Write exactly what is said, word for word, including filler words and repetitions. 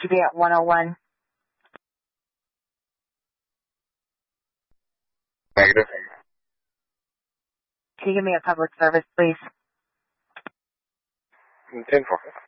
you be at one oh one? Negative. Can you give me a public service, please? ten four.